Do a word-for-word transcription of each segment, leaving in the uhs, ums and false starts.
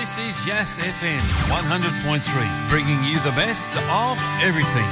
This is Yes F M one hundred point three, bringing you the best of everything.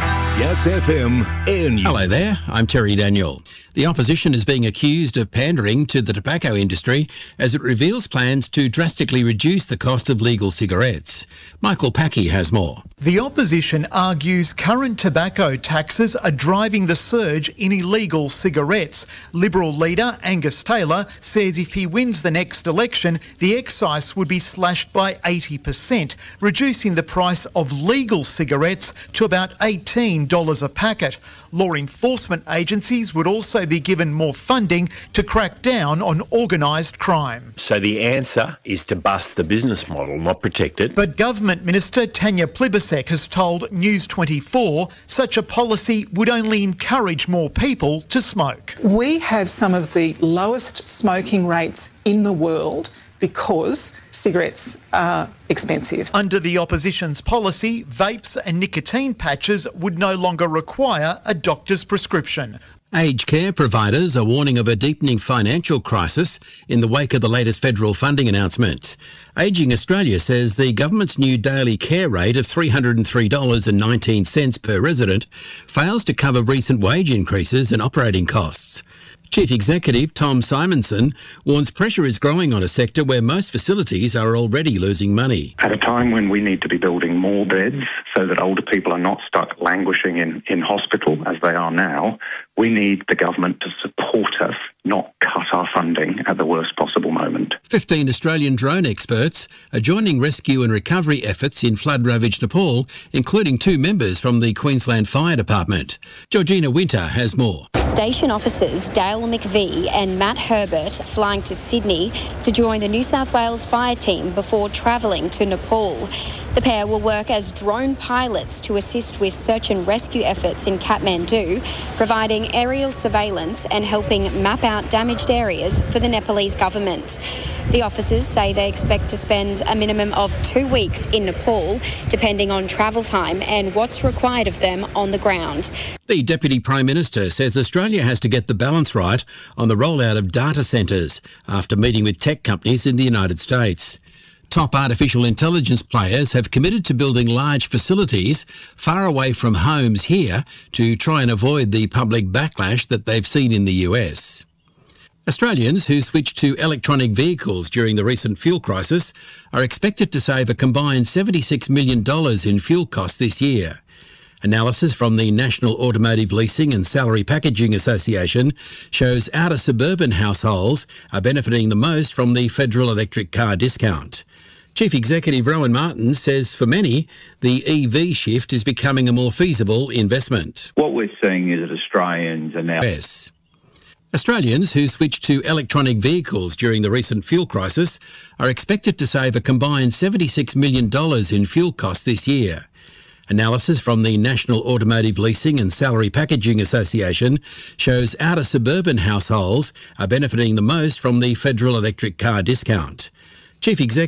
Yes F M Air News. Hello there, I'm Terry Daniel. The opposition is being accused of pandering to the tobacco industry as it reveals plans to drastically reduce the cost of legal cigarettes. Michael Packey has more. The opposition argues current tobacco taxes are driving the surge in illegal cigarettes. Liberal leader Angus Taylor says if he wins the next election, the excise would be slashed by eighty percent, reducing the price of legal cigarettes to about eighteen dollars a packet. Law enforcement agencies would also be given more funding to crack down on organised crime. So the answer is to bust the business model, not protect it. But Government Minister Tanya Plibersek has told News twenty-four such a policy would only encourage more people to smoke. We have some of the lowest smoking rates in the world because cigarettes are expensive. Under the opposition's policy, vapes and nicotine patches would no longer require a doctor's prescription. Aged care providers are warning of a deepening financial crisis in the wake of the latest federal funding announcement. Ageing Australia says the government's new daily care rate of three hundred three dollars nineteen per resident fails to cover recent wage increases and operating costs. Chief Executive Tom Simonson warns pressure is growing on a sector where most facilities are already losing money. At a time when we need to be building more beds so that older people are not stuck languishing in, in hospital as they are now, we need the government to support us, not cut our funding at the worst possible moment. Fifteen Australian drone experts are joining rescue and recovery efforts in flood-ravaged Nepal, including two members from the Queensland Fire Department. Georgina Winter has more. Station officers Dale McVie and Matt Herbert flying to Sydney to join the New South Wales fire team before travelling to Nepal. The pair will work as drone pilots to assist with search and rescue efforts in Kathmandu, providing aerial surveillance and helping map out damaged areas for the Nepalese government. The officers say they expect to spend a minimum of two weeks in Nepal, depending on travel time and what's required of them on the ground. The Deputy Prime Minister says Australia has to get the balance right on the rollout of data centres after meeting with tech companies in the United States. Top artificial intelligence players have committed to building large facilities far away from homes here to try and avoid the public backlash that they've seen in the U S. Australians who switched to electronic vehicles during the recent fuel crisis are expected to save a combined seventy-six million dollars in fuel costs this year. Analysis from the National Automotive Leasing and Salary Packaging Association shows outer suburban households are benefiting the most from the federal electric car discount. Chief Executive Rowan Martin says for many, the E V shift is becoming a more feasible investment. What we're seeing is that Australians are now... Yes. Australians who switched to electronic vehicles during the recent fuel crisis are expected to save a combined seventy-six million dollars in fuel costs this year. Analysis from the National Automotive Leasing and Salary Packaging Association shows outer suburban households are benefiting the most from the federal electric car discount. Chief Executive